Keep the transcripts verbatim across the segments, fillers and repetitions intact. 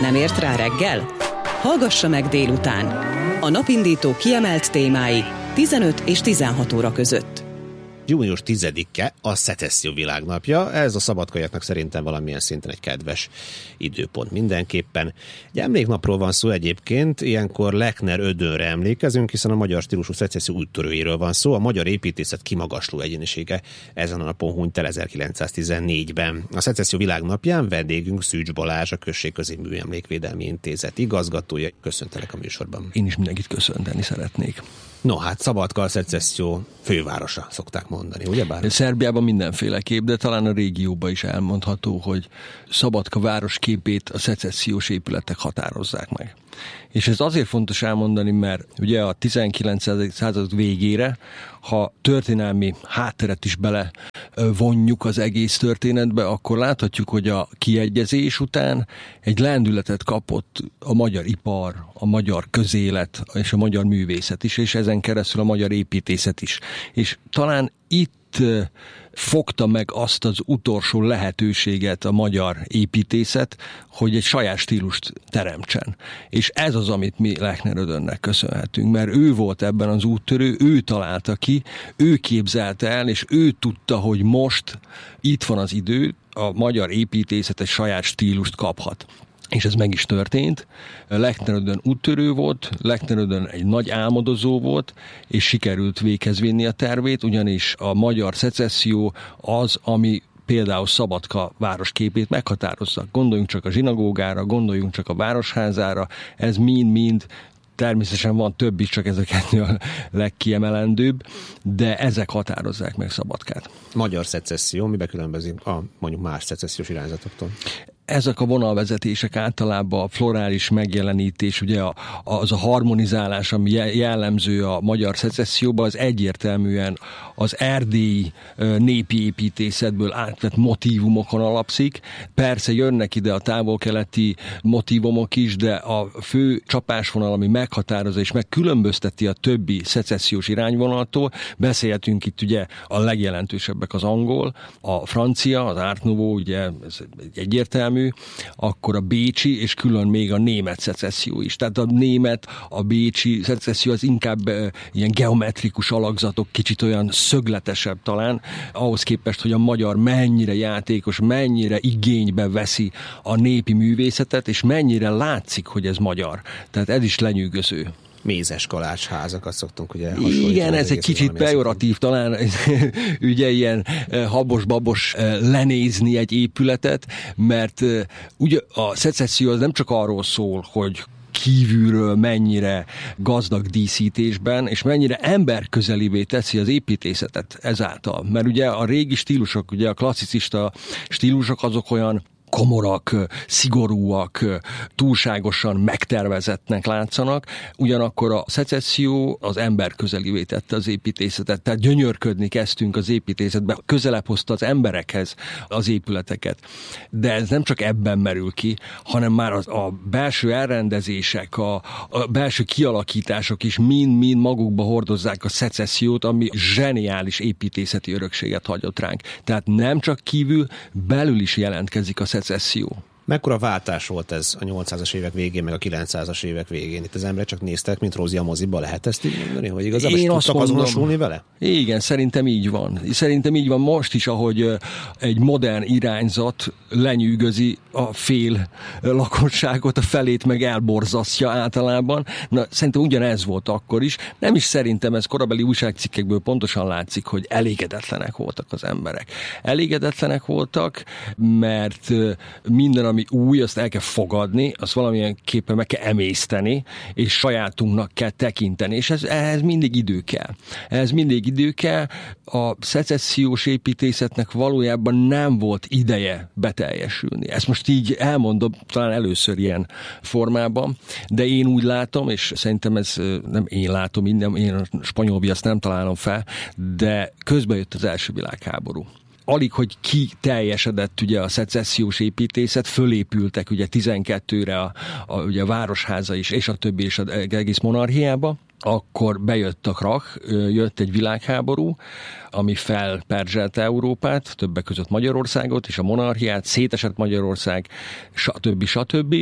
Nem ért rá reggel? Hallgassa meg délután. A napindító kiemelt témái tizenöt és tizenhat óra között. június tizedike a Szecesszió világnapja, ez a szabadkajaknak szerintem valamilyen szinten egy kedves időpont mindenképpen. Egy emléknapról van szó egyébként, ilyenkor Lechner Ödönre emlékezünk, hiszen a magyar stílusú szecesszió úttörőjéről van szó, a magyar építészet kimagasló egyénisége ezen a napon hunyt el ezerkilencszáztizennégyben. A Szecesszió világnapján vendégünk Szűcs Balázs, a Községközi Műemlékvédelmi Intézet igazgatója. Köszöntelek a műsorban. Én is mindenkit köszönteni szeretnék. No, hát Szabadka a szecesszió fővárosa, szokták mondani, ugyebár? Szerbiában mindenféleképp, de talán a régióban is elmondható, hogy Szabadka városképét a szecessziós épületek határozzák meg. És ez azért fontos elmondani, mert ugye a tizenkilencedik század végére, ha történelmi hátteret is bele vonjuk az egész történetbe, akkor láthatjuk, hogy a kiegyezés után egy lendületet kapott a magyar ipar, a magyar közélet és a magyar művészet is, és ezen keresztül a magyar építészet is. És talán itt fogta meg azt az utolsó lehetőséget a magyar építészet, hogy egy saját stílust teremtsen. És ez az, amit mi Lechner Ödönnek köszönhetünk, mert ő volt ebben az úttörő, ő találta ki, ő képzelte el, és ő tudta, hogy most itt van az idő, a magyar építészet egy saját stílust kaphat. És ez meg is történt. Lechner Ödön úttörő volt, Lechner Ödön egy nagy álmodozó volt, és sikerült véghez vinni a tervét, ugyanis a magyar szecesszió az, ami például Szabadka városképét meghatározza. Gondoljunk csak a zsinagógára, gondoljunk csak a városházára, ez mind-mind. Természetesen van több is, csak ezeket a legkiemelendőbb, de ezek határozzák meg Szabadkát. Magyar szecesszió, mibe különbözik a mondjuk más szecessziós irányzatoktól? Ezek a vonalvezetések általában a florális megjelenítés, ugye a, az a harmonizálás, ami jellemző a magyar szecesszióban, az egyértelműen az erdélyi népi építészetből átvett motívumokon alapszik. Persze jönnek ide a távol-keleti motívumok is, de a fő csapásvonal, ami meghatározza és megkülönbözteti a többi szecessziós irányvonaltól, beszélhetünk itt ugye a legjelentősebbek az angol, a francia, az Art Nouveau, ugye ez egyértelmű, akkor a bécsi, és külön még a német szecesszió is. Tehát a német, a bécsi szecesszió az inkább e, ilyen geometrikus alakzatok, kicsit olyan szögletesebb talán, ahhoz képest, hogy a magyar mennyire játékos, mennyire igénybe veszi a népi művészetet, és mennyire látszik, hogy ez magyar. Tehát ez is lenyűgöző. Mézes kalácsházakat szoktunk ugye hasonlítani. Igen, ez egy kicsit pejoratív talán, ugye ilyen habos-babos lenézni egy épületet, mert ugye a szecesszió az nem csak arról szól, hogy kívülről mennyire gazdag díszítésben, és mennyire emberközelivé teszi az építészetet ezáltal. Mert ugye a régi stílusok, ugye a klasszicista stílusok azok olyan komorak, szigorúak, túlságosan megtervezettnek látszanak, ugyanakkor a szecesszió az ember közelivé tette az építészetet, tehát gyönyörködni kezdtünk az építészetbe, közelebb hozta az emberekhez az épületeket. De ez nem csak ebben merül ki, hanem már az, a belső elrendezések, a, a belső kialakítások is mind-mind magukba hordozzák a szecessziót, ami zseniális építészeti örökséget hagyott ránk. Tehát nem csak kívül, belül is jelentkezik a szecesszió. Mekkora váltás volt ez a nyolcszázas évek végén, meg a kilencszázas évek végén? Itt az emberek csak néztek, mint Rózi a moziba, lehet ezt így mondani? Hogy igazából is tudtak azonosulni vele? Igen, szerintem így van. Szerintem így van most is, ahogy egy modern irányzat lenyűgözi a fél lakosságot, a felét meg elborzasztja általában. Na, szerintem ugyanez volt akkor is. Nem is szerintem, ez korabeli újságcikkekből pontosan látszik, hogy elégedetlenek voltak az emberek. Elégedetlenek voltak, mert minden, ami új, azt el kell fogadni, azt valamilyen képpen meg kell emészteni, és sajátunknak kell tekinteni, és ez, ehhez mindig idő kell. Ehhez mindig idő kell. A szecessziós építészetnek valójában nem volt ideje beteljesülni. Ezt most így elmondom, talán először ilyen formában, de én úgy látom, és szerintem ez nem én látom, én, én a spanyol viaszt nem találom fel, de közben jött az első világháború. Alig, hogy ki teljesedett ugye a szecessziós építészet, fölépültek ugye tizenkettőre a, a, ugye a városháza is, és a többi, és az egész monarchiába, akkor bejött a krach, jött egy világháború, ami felperzselte Európát, többek között Magyarországot és a monarchiát, szétesett Magyarország, stb. stb.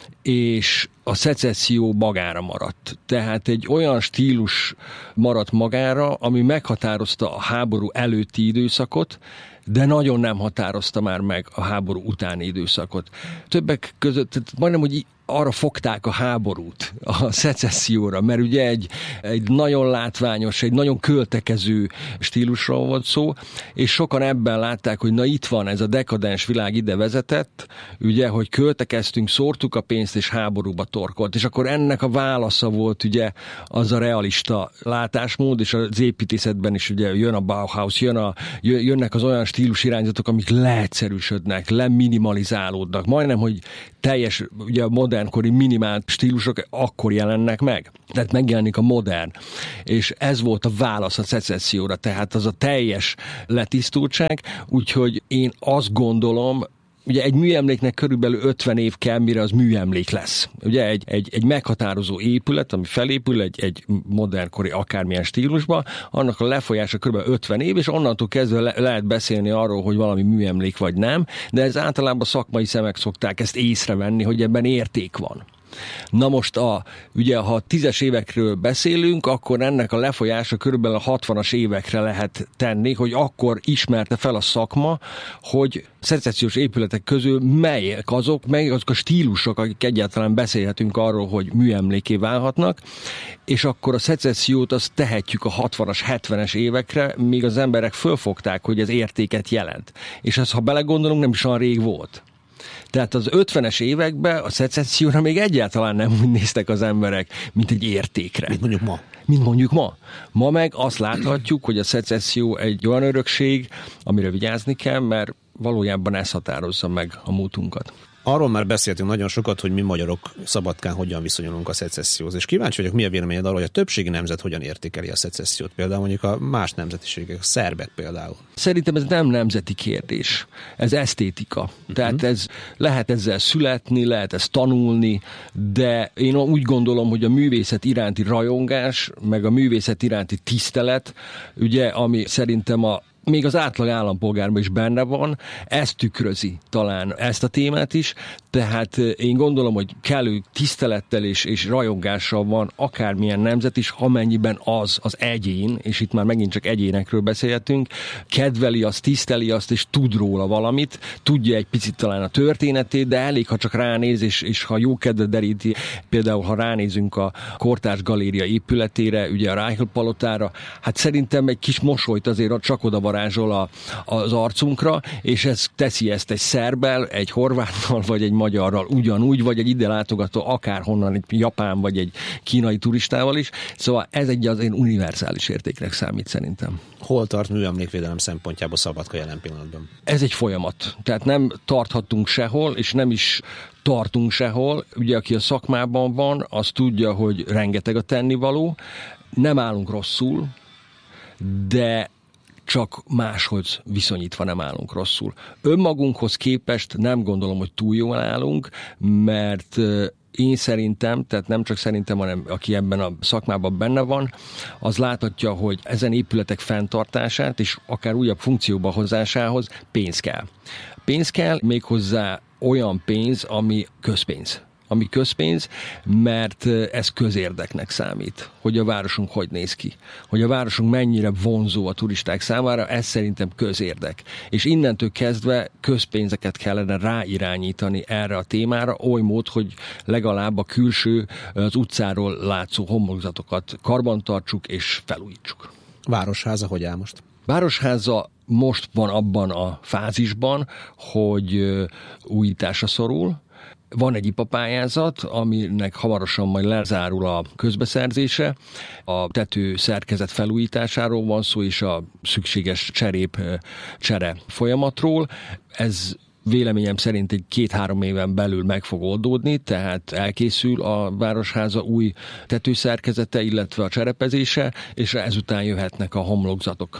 És a szecesszió magára maradt. Tehát egy olyan stílus maradt magára, ami meghatározta a háború előtti időszakot, de nagyon nem határozta már meg a háború utáni időszakot. Többek között, majdnem, hogy arra fogták a háborút, a szecesszióra, mert ugye egy, egy nagyon látványos, egy nagyon költekező stílusról volt szó, és sokan ebben látták, hogy na itt van, ez a dekadens világ ide vezetett, ugye, hogy költekeztünk, szórtuk a pénzt, és háborúba torkolt. És akkor ennek a válasza volt ugye az a realista látásmód, és az építészetben is ugye jön a Bauhaus, jön a, jönnek az olyan stílus irányzatok, amik leegyszerűsödnek, leminimalizálódnak. Majdnem, hogy teljes, ugye a modernkori minimál stílusok akkor jelennek meg. Tehát megjelenik a modern. És ez volt a válasz a szecesszióra, tehát az a teljes letisztultság, úgyhogy én azt gondolom, ugye egy műemléknek körülbelül ötven év kell, mire az műemlék lesz. Ugye egy, egy, egy meghatározó épület, ami felépül egy, egy modernkori akármilyen stílusba, annak a lefolyása körülbelül ötven év, és onnantól kezdve le, lehet beszélni arról, hogy valami műemlék vagy nem, de ez általában szakmai szemek szokták ezt észrevenni, hogy ebben érték van. Na most, a, ugye, ha a tízes évekről beszélünk, akkor ennek a lefolyása körülbelül a hatvanas évekre lehet tenni, hogy akkor ismerte fel a szakma, hogy szecessziós épületek közül melyek azok, melyek azok a stílusok, akik egyáltalán beszélhetünk arról, hogy műemléké válhatnak, és akkor a szecessziót azt tehetjük a hatvanas, hetvenes évekre, míg az emberek fölfogták, hogy ez értéket jelent. És ez, ha belegondolunk, nem is olyan rég volt. Tehát az ötvenes években a szecesszióra még egyáltalán nem úgy néztek az emberek, mint egy értékre. Mint mondjuk ma. Mint mondjuk ma. Ma meg azt láthatjuk, hogy a szecesszió egy olyan örökség, amire vigyázni kell, mert valójában ez határozza meg a múltunkat. Arról már beszéltünk nagyon sokat, hogy mi magyarok Szabadkán hogyan viszonyulunk a szecesszióhoz, és kíváncsi vagyok, mi a véleményed arról, hogy a többségi nemzet hogyan értékeli a szecessziót, például mondjuk a más nemzetiségek, a szerbek például. Szerintem ez nem nemzeti kérdés, ez esztétika. Uh-huh. Tehát ez, lehet ezzel születni, lehet ezt tanulni, de én úgy gondolom, hogy a művészet iránti rajongás, meg a művészet iránti tisztelet, ugye, ami szerintem a még az átlag állampolgárban is benne van, ez tükrözi talán ezt a témát is, tehát én gondolom, hogy kellő tisztelettel és, és rajongással van akármilyen nemzet is, amennyiben az az egyén, és itt már megint csak egyénekről beszélhetünk, kedveli azt, tiszteli azt, és tud róla valamit, tudja egy picit talán a történetét, de elég, ha csak ránéz, és, és ha jó kedve deríti, például ha ránézünk a Kortárs Galéria épületére, ugye a Reichel palotára, hát szerintem egy kis mosolyt azért csak oda varázsol a, az arcunkra, és ez teszi ezt egy szerbbel, egy horváttal, vagy egy magyarral ugyanúgy, vagy egy ide látogató akárhonnan, egy japán, vagy egy kínai turistával is. Szóval ez egy azért univerzális értéknek számít szerintem. Hol tart műemlékvédelem szempontjából Szabadka jelen pillanatban? Ez egy folyamat. Tehát nem tarthatunk sehol, és nem is tartunk sehol. Ugye, aki a szakmában van, az tudja, hogy rengeteg a tennivaló. Nem állunk rosszul, de csak máshoz viszonyítva nem állunk rosszul. Önmagunkhoz képest nem gondolom, hogy túl jól állunk, mert én szerintem, tehát nem csak szerintem, hanem aki ebben a szakmában benne van, az láthatja, hogy ezen épületek fenntartását és akár újabb funkcióba hozásához pénz kell. Pénz kell, méghozzá olyan pénz, ami közpénz. ami közpénz, mert ez közérdeknek számít, hogy a városunk hogy néz ki, hogy a városunk mennyire vonzó a turisták számára, ez szerintem közérdek. És innentől kezdve közpénzeket kellene ráirányítani erre a témára, oly mód, hogy legalább a külső, az utcáról látszó homlokzatokat karbantartsuk és felújítsuk. Városháza hogy áll most? Városháza most van abban a fázisban, hogy újításra szorul. Van egy i pé á pályázat, aminek hamarosan majd lezárul a közbeszerzése. A tető szerkezet felújításáról van szó, és a szükséges cserép csere folyamatról. Ez véleményem szerint egy két-három éven belül meg fog oldódni, tehát elkészül a Városháza új tetőszerkezete, illetve a cserepezése, és ezután jöhetnek a homlokzatok.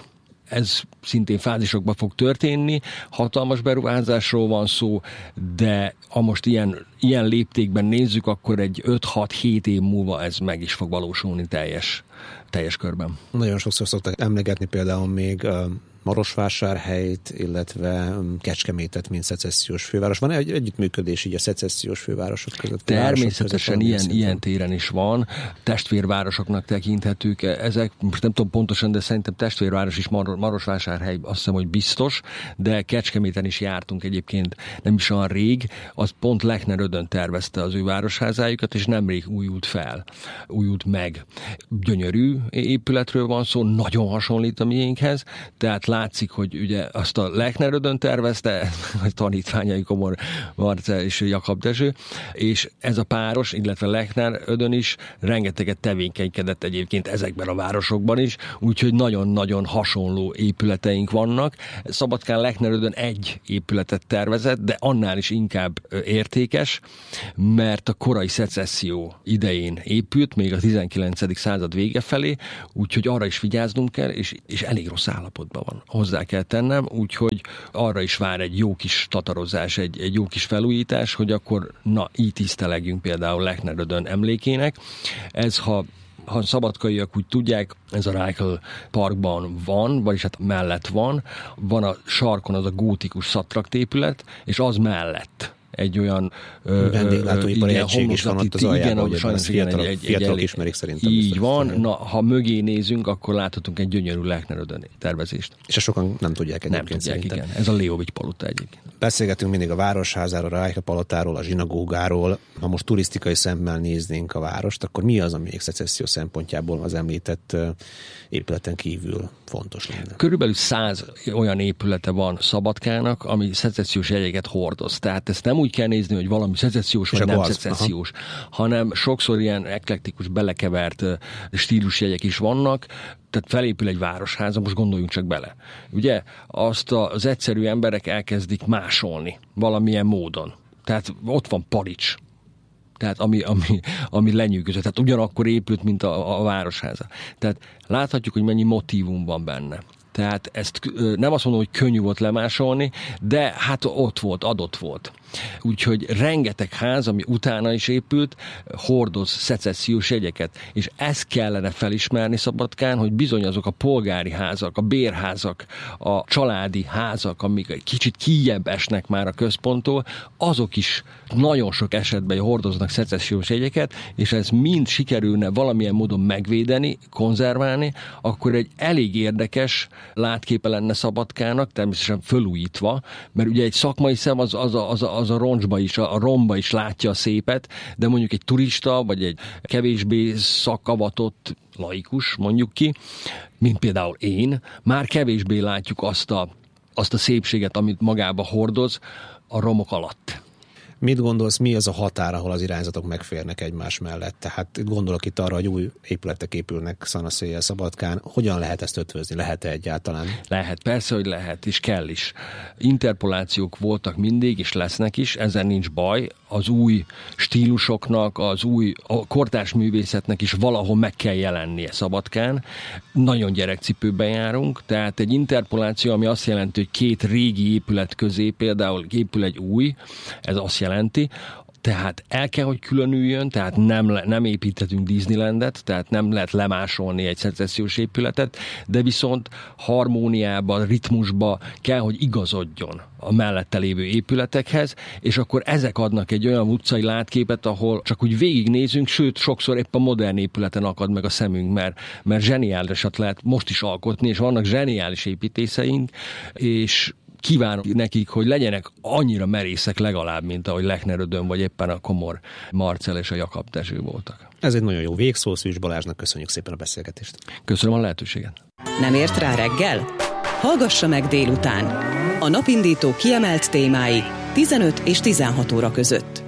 ez szintén fázisokban fog történni, hatalmas beruházásról van szó, de ha most ilyen, ilyen léptékben nézzük, akkor egy öt-hat-hét év múlva ez meg is fog valósulni teljes, teljes körben. Nagyon sokszor szoktak emlegetni például még Marosvásárhelyt, illetve Kecskemétet, mint szecessziós főváros. Van egy együttműködés így a szecessziós fővárosok között? Természetesen között, ilyen, ilyen téren is van. Testvérvárosoknak tekinthetők ezek. Most nem tudom pontosan, de szerintem testvérváros is Mar- Marosvásárhely, azt hiszem, hogy biztos, de Kecskeméten is jártunk egyébként nem is olyan rég. Az pont Lechner Ödön tervezte az ő városházájukat, és nemrég újult fel, újult meg. Gyönyörű épületről van szó, nagyon hasonlít a miénkhez, tehát látszik, hogy ugye azt a Lechner Ödön tervezte, a tanítványai Komor Marcell és Jakab Dezső, és ez a páros, illetve Lechner Ödön is rengeteget tevékenykedett egyébként ezekben a városokban is, úgyhogy nagyon-nagyon hasonló épületeink vannak. Szabadkán Lechner Ödön egy épületet tervezett, de annál is inkább értékes, mert a korai szecesszió idején épült, még a tizenkilencedik század vége felé, úgyhogy arra is vigyáznunk kell, és, és elég rossz állapotban van. Hozzá kell tennem, úgyhogy arra is vár egy jó kis tatarozás, egy, egy jó kis felújítás, hogy akkor na, így tisztelegjünk például Lechner Ödön emlékének. Ez, ha ha szabadkaiak úgy tudják, ez a Reichel parkban van, vagyis hát mellett van, van a sarkon az a gótikus szattraktépület, és az mellett egy olyan vendéglátóipari egység is van ott az aljában, igen, hogy fiatalok, egy, fiatalok egy, ismerik szerintem. Így van, na, ha mögé nézünk, akkor láthatunk egy gyönyörű Lechner Ödön tervezést. És a sokan nem tudják egyébként. Nem tudják, szerintem. Igen. Ez a Leovics palota egyébként. Beszélgetünk mindig a városházáról, a Reichel palotáról, a zsinagógáról. Ha most turisztikai szemmel néznénk a várost, akkor mi az, ami még szecesszió szempontjából az említett épületen kívül fontos lenne? Körülbelül száz olyan épülete van Szabadkának, ami szecessziós jegyeket hordoz. Tehát ezt nem úgy kell nézni, hogy valami szecessziós vagy nem szecessziós, hanem sokszor ilyen eklektikus, belekevert stílusjegyek is vannak, tehát felépül egy városháza, most gondoljunk csak bele. Ugye azt az egyszerű emberek elkezdik másolni valamilyen módon. Tehát ott van Palics, tehát ami, ami, ami lenyűgözött. Tehát ugyanakkor épült, mint a, a városháza. Tehát láthatjuk, hogy mennyi motívum van benne. Tehát ezt nem azt mondom, hogy könnyű volt lemásolni, de hát ott volt, adott volt. Úgyhogy rengeteg ház, ami utána is épült, hordoz szecessziós jegyeket. És ezt kellene felismerni Szabadkán, hogy bizony azok a polgári házak, a bérházak, a családi házak, amik egy kicsit kijjebb esnek már a központtól, azok is nagyon sok esetben hordoznak szecessziós jegyeket, és ez mind sikerülne valamilyen módon megvédeni, konzerválni, akkor egy elég érdekes látképe lenne Szabadkának, természetesen fölújítva, mert ugye egy szakmai szem az, az, a, az, a, az a roncsba is, a romba is látja a szépet, de mondjuk egy turista, vagy egy kevésbé szakavatott laikus, mondjuk ki, mint például én, már kevésbé látjuk azt a, azt a szépséget, amit magába hordoz a romok alatt. Mit gondolsz, mi az a határ, ahol az irányzatok megférnek egymás mellett? Tehát gondolok itt arra, hogy új épületek épülnek szanaszéjjel Szabadkán. Hogyan lehet ezt ötvözni? Lehet-e egyáltalán? Lehet, persze, hogy lehet, és kell is. Interpolációk voltak mindig, és lesznek is, ezen nincs baj. Az új stílusoknak, az új a kortárs művészetnek is valahol meg kell jelennie Szabadkán. Nagyon gyerekcipőben járunk, tehát egy interpoláció, ami azt jelenti, hogy két régi épület közé például épül egy új, ez azt jelenti, tehát el kell, hogy különüljön, tehát nem, le, nem építhetünk Disneylandet, tehát nem lehet lemásolni egy szecessziós épületet, de viszont harmóniában, ritmusba kell, hogy igazodjon a mellette lévő épületekhez, és akkor ezek adnak egy olyan utcai látképet, ahol csak úgy végignézünk, sőt, sokszor épp a modern épületen akad meg a szemünk, mert, mert zseniálisat lehet most is alkotni, és vannak zseniális építészeink, és kívánom nekik, hogy legyenek annyira merészek legalább, mint ahogy Lechner Ödön, vagy éppen a Komor Marcell és a Jakab Dezső voltak. Ez egy nagyon jó végszó, Szűcs Balázsnak köszönjük szépen a beszélgetést. Köszönöm a lehetőséget. Nem ért rá reggel? Hallgassa meg délután. A napindító kiemelt témái tizenöt és tizenhat óra között.